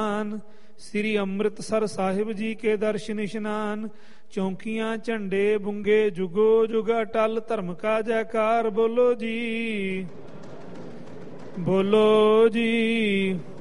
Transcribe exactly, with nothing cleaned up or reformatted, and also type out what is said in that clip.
ਸ੍ਰੀ ਅੰਮ੍ਰਿਤਸਰ ਸਾਹਿਬ ਜੀ ਕੇ ਦਰਸ਼ਨ ਇਸ਼ਨਾਨ। ਚੌਂਕੀਆਂ ਝੰਡੇ ਬੁੰਗੇ ਜੁਗੋ ਜੁਗ ਅਟਲ, ਧਰਮ ਕਾ ਜੈਕਾਰ ਬੋਲੋ ਜੀ, ਬੋਲੋ ਜੀ।